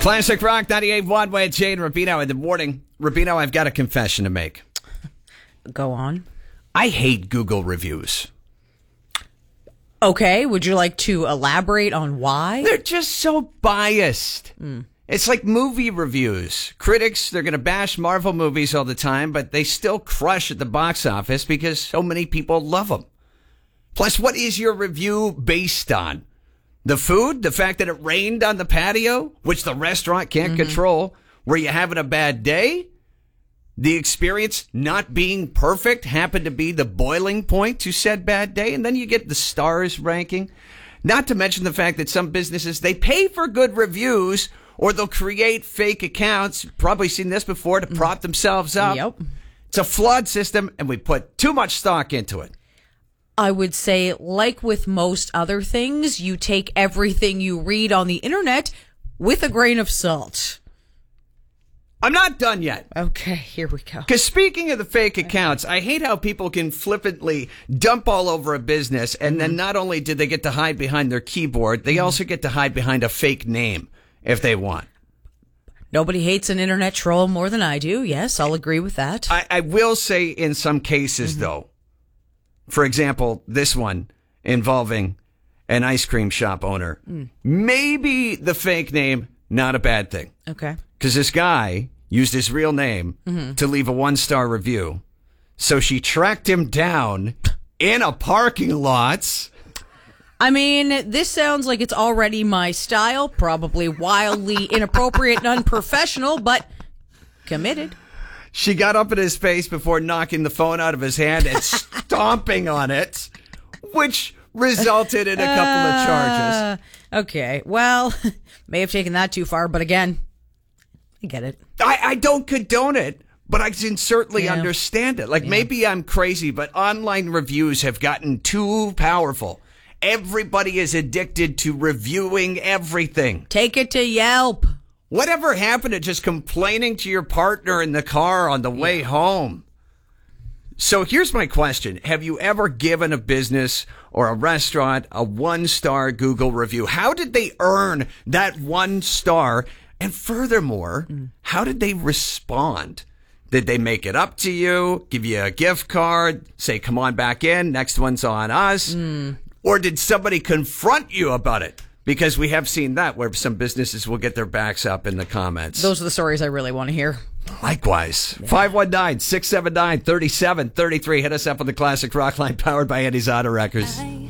Classic Rock 98.1 with Jay and Rubino in the morning. Rubino, I've got a confession to make. Go on. I hate Google reviews. Okay, would you like to elaborate on why? They're just so biased. It's like movie reviews. Critics, they're going to bash Marvel movies all the time, but they still crush at the box office because so many people love them. Plus, what is your review based on? The food? The fact that it rained on the patio, which the restaurant can't control? Were you having a bad day? The experience not being perfect happened to be the boiling point to said bad day, and then you get the stars ranking. Not to mention the fact that some businesses, they pay for good reviews, or they'll create fake accounts. Probably seen this before to prop themselves up. Yep. It's a flawed system, and we put too much stock into it. I would say, like with most other things, you take everything you read on the internet with a grain of salt. I'm not done yet. Okay, here we go. Because speaking of the fake accounts, I hate how people can flippantly dump all over a business, and then not only do they get to hide behind their keyboard, they also get to hide behind a fake name if they want. Nobody hates an internet troll more than I do. Yes, I'll agree with that. I will say in some cases, though, for example, this one involving an ice cream shop owner, maybe the fake name, not a bad thing. Okay. Because this guy used his real name to leave a 1-star review. So she tracked him down in a parking lot. I mean, this sounds like it's already my style, probably wildly inappropriate and unprofessional, but committed. She got up in his face before knocking the phone out of his hand and stomping on it, which resulted in a couple of charges. Okay, well, may have taken that too far, but again, I get it. I don't condone it, but I can certainly understand it. Like, maybe I'm crazy, but online reviews have gotten too powerful. Everybody is addicted to reviewing everything. Take it to Yelp. Whatever happened to just complaining to your partner in the car on the way home? So here's my question. Have you ever given a business or a restaurant a 1-star Google review? How did they earn that 1 star? And furthermore, how did they respond? Did they make it up to you, give you a gift card, say, come on back in, next one's on us? Or did somebody confront you about it? Because we have seen that where some businesses will get their backs up in the comments. Those are the stories I really want to hear. Likewise. 519-679-3733. Hit us up on the Classic Rock line powered by Eddie's Auto Records.